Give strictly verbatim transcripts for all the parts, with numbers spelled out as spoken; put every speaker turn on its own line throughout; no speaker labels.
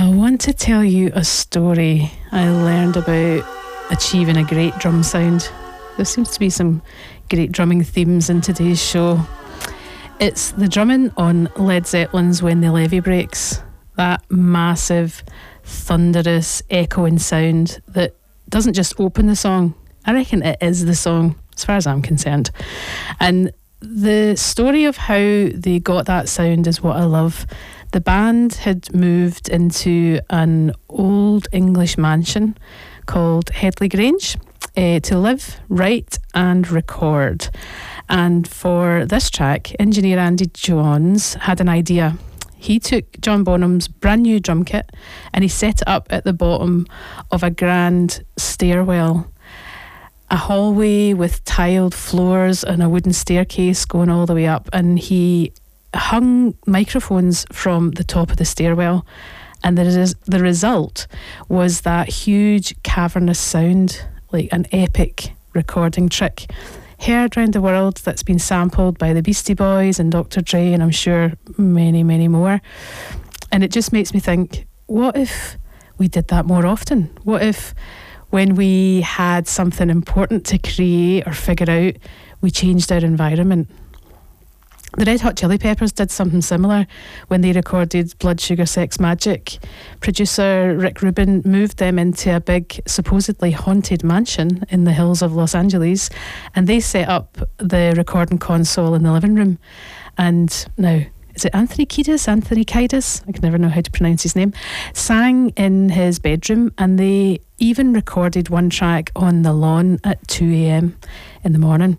I want to tell you a story I learned about achieving a great drum sound. There seems to be some great drumming themes in today's show. It's the drumming on Led Zeppelin's When the Levee Breaks. That massive, thunderous, echoing sound that doesn't just open the song. I reckon it is the song, as far as I'm concerned. And the story of how they got that sound is what I love. The band had moved into an old English mansion called Headley Grange uh, to live, write and record. And for this track, engineer Andy Johns had an idea. He took John Bonham's brand new drum kit and he set it up at the bottom of a grand stairwell. A hallway with tiled floors and a wooden staircase going all the way up, and he hung microphones from the top of the stairwell, and the, res- the result was that huge cavernous sound, like an epic recording trick heard around the world, that's been sampled by the Beastie Boys and Doctor Dre, and I'm sure many many more. And it just makes me think, what if we did that more often? What if when we had something important to create or figure out, we changed our environment? The Red Hot Chili Peppers did something similar when they recorded Blood Sugar Sex Magik. Producer Rick Rubin moved them into a big, supposedly haunted mansion in the hills of Los Angeles, and they set up the recording console in the living room. And now, is it Anthony Kiedis? Anthony Kiedis? I can never know how to pronounce his name. Sang in his bedroom, and they even recorded one track on the lawn at two a.m. in the morning.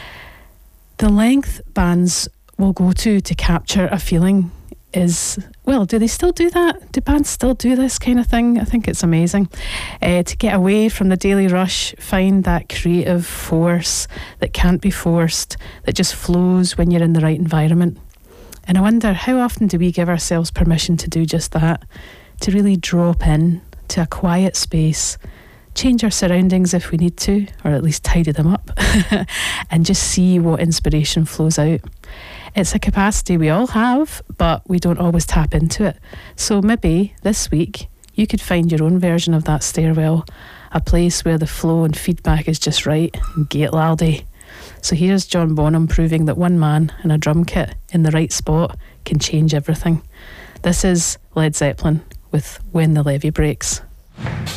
The length bands will go to to capture a feeling is, well, do they still do that? Do bands still do this kind of thing? I think it's amazing. Uh, to get away from the daily rush, find that creative force that can't be forced, that just flows when you're in the right environment. And I wonder, how often do we give ourselves permission to do just that? To really drop in to a quiet space, change our surroundings if we need to, or at least tidy them up, and just see what inspiration flows out. It's a capacity we all have, but we don't always tap into it. So maybe this week you could find your own version of that stairwell, a place where the flow and feedback is just right, and get laldy. So here's John Bonham proving that one man and a drum kit in the right spot can change everything. This is Led Zeppelin with When the Levee Breaks.